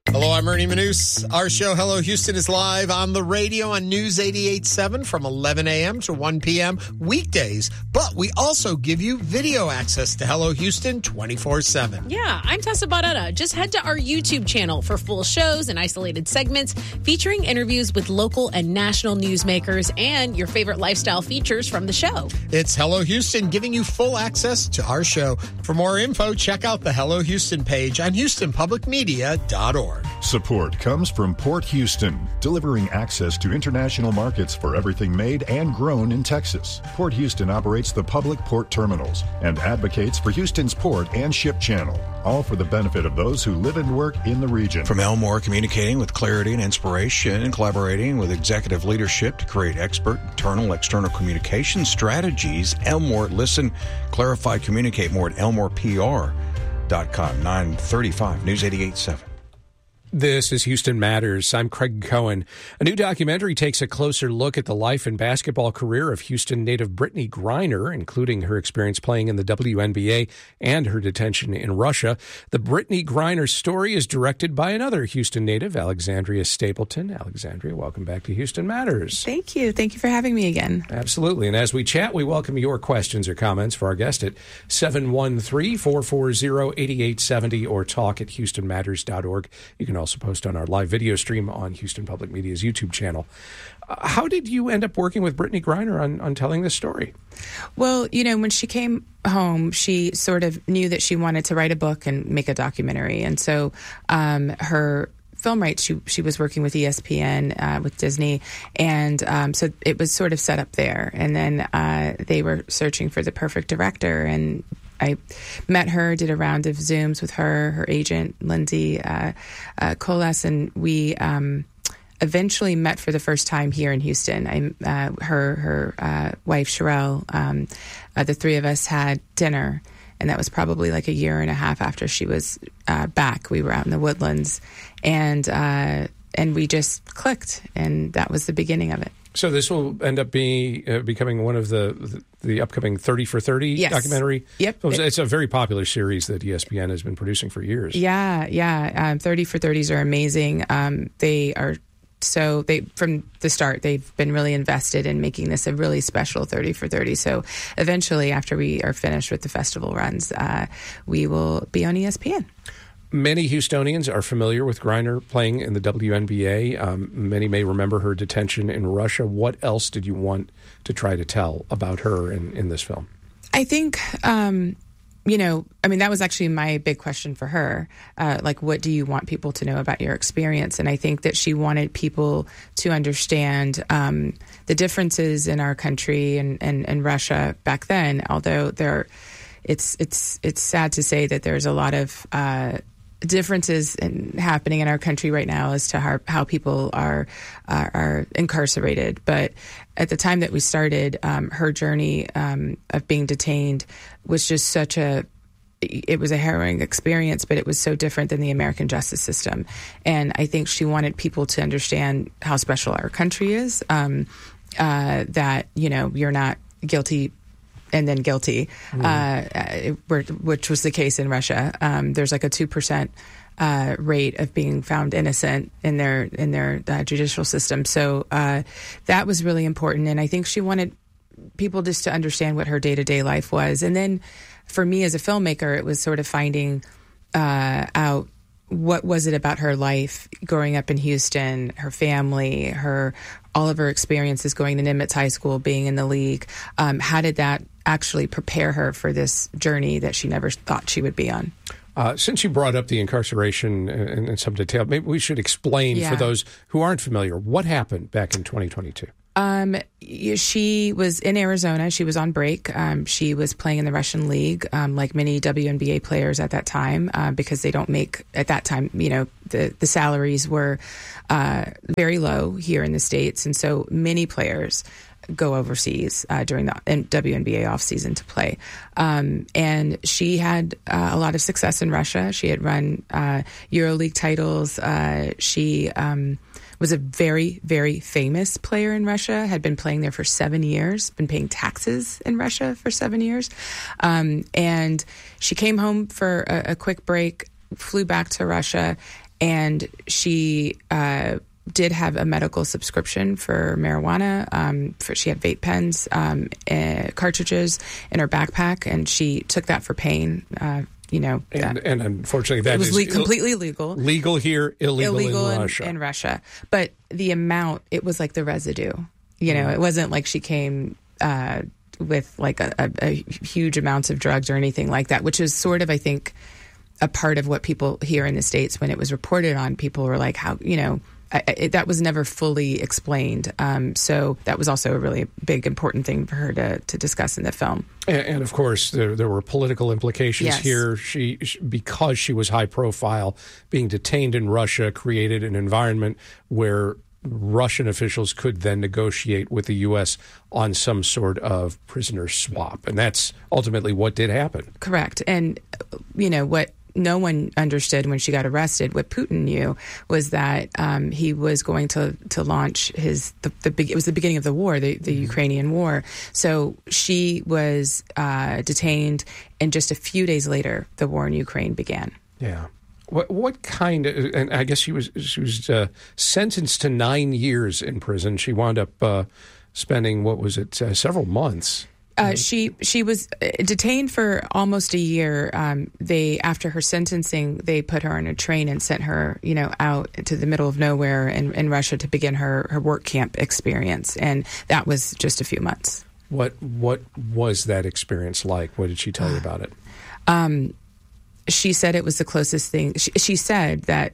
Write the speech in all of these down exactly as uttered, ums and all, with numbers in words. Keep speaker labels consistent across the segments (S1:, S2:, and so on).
S1: Hello, I'm Ernie Manous. Our show, Hello Houston, is live on the radio on News eighty-eight point seven from eleven a.m. to one p.m. weekdays. But we also give you video access to Hello Houston twenty-four seven.
S2: Yeah, I'm Tessa Barrera. Just head to our YouTube channel for full shows and isolated segments featuring interviews with local and national newsmakers and your favorite lifestyle features from the show.
S1: It's Hello Houston giving you full access to our show. For more info, check out the Hello Houston page on houston public media dot org.
S3: Support comes from Port Houston, delivering access to international markets for everything made and grown in Texas. Port Houston operates the public port terminals and advocates for Houston's port and ship channel, all for the benefit of those who live and work in the region.
S4: From Elmore, communicating with clarity and inspiration and collaborating with executive leadership to create expert internal external communication strategies. Elmore, listen, clarify, communicate more at elmore p r dot com. nine thirty-five News eighty-eight point seven.
S5: This is Houston Matters. I'm Craig Cohen. A new documentary takes a closer look at the life and basketball career of Houston native Brittney Griner, including her experience playing in the W N B A and her detention in Russia. The Brittney Griner story is directed by another Houston native, Alexandria Stapleton. Alexandria, welcome back to Houston Matters.
S6: Thank you. Thank you for having me again.
S5: Absolutely. And as we chat, we welcome your questions or comments for our guest at seven one three, four four zero, eight eight seven zero or talk at houston matters dot org. You can also post on our live video stream on Houston Public Media's YouTube channel. Uh, how did you end up working with Brittney Griner on, on telling this story?
S6: Well, you know, when she came home, she sort of knew that she wanted to write a book and make a documentary. And so um, her film rights, she, she was working with E S P N, uh, with Disney. And um, so it was sort of set up there. And then uh, they were searching for the perfect director, and I met her, did a round of Zooms with her, her agent, Lindsay uh, uh, Colas, and we um, eventually met for the first time here in Houston. I, uh, her her uh, wife, Sherelle, um, uh, the three of us had dinner, and that was probably like a year and a half after she was uh, back. We were out in the Woodlands, and uh, and we just clicked, and that was the beginning of it.
S5: So this will end up being uh, becoming one of the, the the upcoming thirty for thirty
S6: yes.
S5: documentary.
S6: Yep,
S5: so it's a very popular series that E S P N has been producing for years.
S6: Yeah, yeah. Um, thirty for thirties are amazing. Um, they are so they from the start they've been really invested in making this a really special thirty for thirty. So eventually, after we are finished with the festival runs, uh, we will be on E S P N.
S5: Many Houstonians are familiar with Griner playing in the W N B A. Um, many may remember her detention in Russia. What else did you want to try to tell about her in, in this film?
S6: I think, um, you know, I mean, that was actually my big question for her. Uh, like, what do you want people to know about your experience? And I think that she wanted people to understand um, the differences in our country and, and, and Russia back then, although there, it's, it's, it's sad to say that there's a lot of uh differences in, happening in our country right now as to how, how people are, are are incarcerated. But at the time that we started, um, her journey um, of being detained was just such a, it was a harrowing experience, but it was so different than the American justice system. And I think she wanted people to understand how special our country is, um, uh, that, you know, you're not guilty and then guilty, mm. uh, which was the case in Russia. Um, there's like a two percent uh, rate of being found innocent in their in their uh, judicial system. So uh, that was really important, and I think she wanted people just to understand what her day to day life was. And then for me as a filmmaker, it was sort of finding uh, out what was it about her life growing up in Houston, her family, her all of her experiences going to Nimitz High School, being in the league. Um, how did that actually prepare her for this journey that she never thought she would be on?
S5: Uh, since you brought up the incarceration in, in some detail, maybe we should explain yeah. for those who aren't familiar what happened back in twenty twenty-two.
S6: Um, she was in Arizona. She was on break. Um, she was playing in the Russian league, um, like many W N B A players at that time, uh, because they don't make, at that time, you know, the, the salaries were uh, very low here in the States. And so many players go overseas uh, during the W N B A offseason to play. Um, and she had uh, a lot of success in Russia. She had run uh, EuroLeague titles. Uh, she um, was a very, very famous player in Russia, had been playing there for seven years, been paying taxes in Russia for seven years. Um, and she came home for a, a quick break, flew back to Russia, and she uh, did have a medical subscription for marijuana. Um, for, she had vape pens, um, uh, cartridges in her backpack, and she took that for pain. Uh, you know,
S5: and,
S6: that,
S5: and unfortunately, that
S6: it was
S5: is
S6: le- completely legal.
S5: Legal here, illegal,
S6: illegal
S5: in,
S6: in
S5: Russia.
S6: In Russia, but the amount, it was like the residue. You know, mm. it wasn't like she came uh, with like a, a, a huge amounts of drugs or anything like that, which is sort of, I think, a part of what people here in the States, when it was reported on, people were like, how, you know, I, it, that was never fully explained. Um, so that was also a really big, important thing for her to, to discuss in the film.
S5: And, and of course, there, there were political implications
S6: yes.
S5: here. She, she, because she was high profile, being detained in Russia created an environment where Russian officials could then negotiate with the U S on some sort of prisoner swap. And that's ultimately what did happen.
S6: Correct. And, you know, what no one understood when she got arrested, what Putin knew was that um, he was going to, to launch his, the, the, it was the beginning of the war, the, the mm-hmm. Ukrainian war. So she was uh, detained, and just a few days later, the war in Ukraine began.
S5: Yeah. What what kind of, and I guess she was she was uh, sentenced to nine years in prison. She wound up uh, spending, what was it, uh, several months.
S6: Uh, she she was detained for almost a year. Um, they after her sentencing, they put her on a train and sent her, you know, out to the middle of nowhere in, in Russia to begin her, her work camp experience, and that was just a few months.
S5: What what was that experience like? What did she tell you about it?
S6: Um, she said it was the closest thing. She, she said that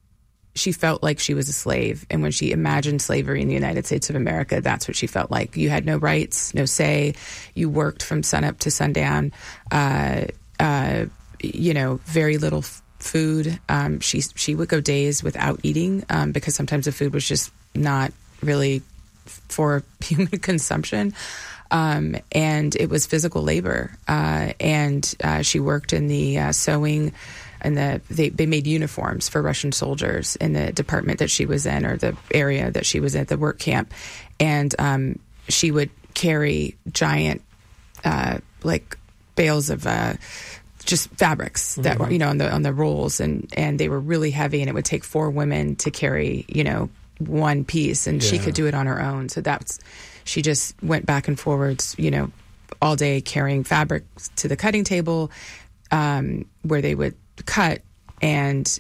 S6: she felt like she was a slave. And when she imagined slavery in the United States of America, that's what she felt like. You had no rights, no say. You worked from sunup to sundown. Uh, uh, you know, very little f- food. Um, she she would go days without eating um, because sometimes the food was just not really for human consumption. Um, and it was physical labor. Uh, and uh, she worked in the uh, sewing, and the they, they made uniforms for Russian soldiers in the department that she was in, or the area that she was at, the work camp. And um, she would carry giant, uh, like bales of uh, just fabrics that mm-hmm. were, you know, on the on the rolls, and and they were really heavy, and it would take four women to carry, you know, one piece, and yeah. she could do it on her own. So that's, she just went back and forwards, you know, all day carrying fabric to the cutting table, um, where they would cut, and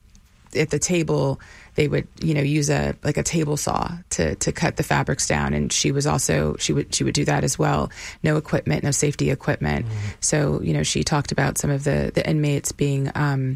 S6: at the table they would, you know, use a like a table saw to to cut the fabrics down. And she was also she would she would do that as well. No equipment, no safety equipment. Mm-hmm. So, you know, she talked about some of the the inmates being um,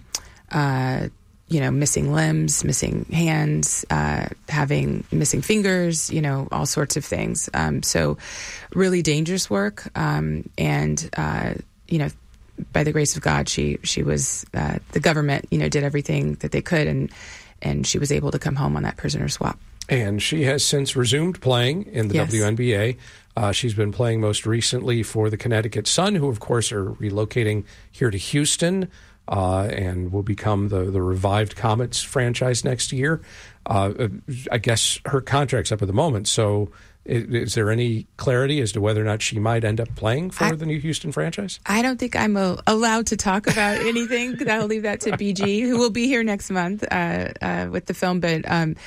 S6: uh, you know, missing limbs, missing hands, uh, having missing fingers, you know, all sorts of things. Um, so really dangerous work. Um, and, uh, you know, by the grace of God, she, she was, uh, the government, you know, did everything that they could, and, and she was able to come home on that prisoner swap. And
S5: she has since resumed playing in the
S6: yes.
S5: W N B A. Uh, she's been playing most recently for the Connecticut Sun, who, of course, are relocating here to Houston. Uh, and will become the, the revived Comets franchise next year. Uh, I guess her contract's up at the moment, so is, is there any clarity as to whether or not she might end up playing for I, the new Houston franchise?
S6: I don't think I'm a, allowed to talk about anything. I'll leave that to B G, who will be here next month uh, uh, with the film. But um,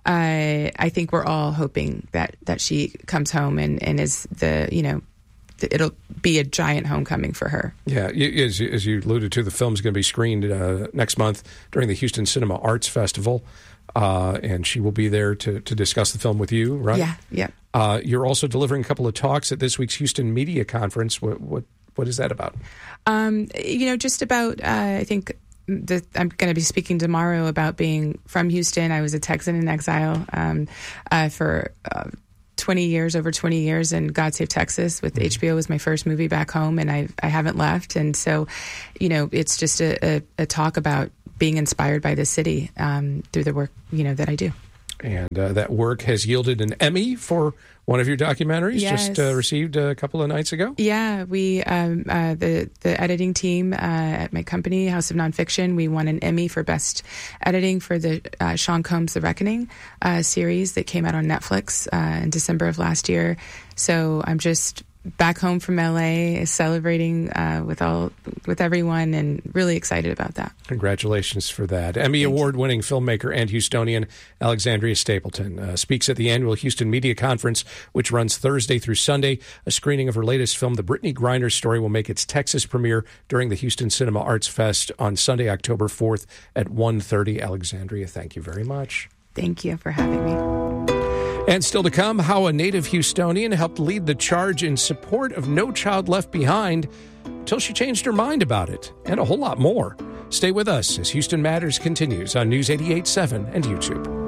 S6: I, I think we're all hoping that, that she comes home and, and is the, you know, it'll be a giant homecoming for her.
S5: Yeah, as, as you alluded to, the film's going to be screened uh, next month during the Houston Cinema Arts Festival, uh, and she will be there to, to discuss the film with you, right?
S6: Yeah, yeah.
S5: Uh, you're also delivering a couple of talks at this week's Houston Media Conference. What what, what is that about?
S6: Um, you know, just about, uh, I think, the, I'm going to be speaking tomorrow about being from Houston. I was a Texan in exile um, uh, for... Uh, twenty years, over twenty years, and God Save Texas with mm-hmm. H B O was my first movie back home, and I I haven't left. And so, you know, it's just a, a, a talk about being inspired by the city um, through the work, you know, that I do.
S5: And uh, that work has yielded an Emmy for one of your documentaries,
S6: yes.
S5: just uh, received a couple of nights ago.
S6: Yeah, we um, uh, the the editing team uh, at my company, House of Nonfiction, we won an Emmy for best editing for the uh, Sean Combs' The Reckoning uh, series that came out on Netflix uh, in December of last year. So I'm just back home from L A, celebrating uh, with all with everyone, and really excited about that.
S5: Congratulations for that. Emmy
S6: Thank
S5: Award-winning filmmaker and Houstonian Alexandria Stapleton uh, speaks at the annual Houston Media Conference, which runs Thursday through Sunday. A screening of her latest film, The Brittney Griner Story, will make its Texas premiere during the Houston Cinema Arts Fest on Sunday, October fourth at one thirty. Alexandria, thank you very much.
S6: Thank you for having me.
S5: And still to come, how a native Houstonian helped lead the charge in support of No Child Left Behind until she changed her mind about it, and a whole lot more. Stay with us as Houston Matters continues on News eighty-eight point seven and YouTube.